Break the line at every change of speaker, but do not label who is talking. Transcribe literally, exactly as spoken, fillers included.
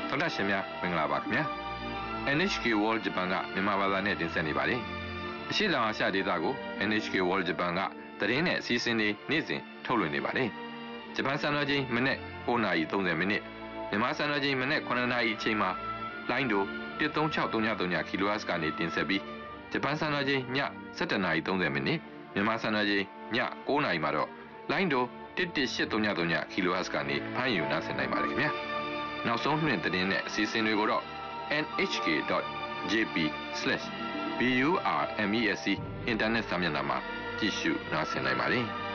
ဒေါက်တာရှင်များမင်္ဂလာပါခင်ဗျာ N H K World Japan ကမြန်မာဘာသာနဲ့တင်ဆက်နေပါတယ်အရှိတောင်အာရှဒေသကို N H K World Japan ကသတင်းနဲ့အစီအစဉ်တွေနေ့စဉ်ထုတ်လွှင့်နေပါတယ်ဂျပန်စံတော်ချိန်မနေ့၉နာရီ၃၀မိနစ်မြန်မာစံတော်ချိန်မနေ့9နာရီအချိန်မှာလိုင်းဒိုone three six three three ကီလိုဟတ်ကနေတင်ဆက်ပြီးဂျပန်စံတော်ချိန်ညsevenနာရီ၃၀မိနစ်မြန်မာစံတော်ချိန်ည9နာရီမှာတော့လိုင်းဒိုone one eight three three ကီလိုဟတ်ကနေဖမ်းယူနားဆင်နိုင်ပါတယ်ခင်ဗျာနောက်ဆုံးလွှင့်သတင်းနဲ့အစီအစဉ်တွေကိုတော့ n h k dot j p slash burmesc အင်တာနက်စာမျက်နှာမှာကြည့်ရှုနားဆင်နိုင်ပါတယ်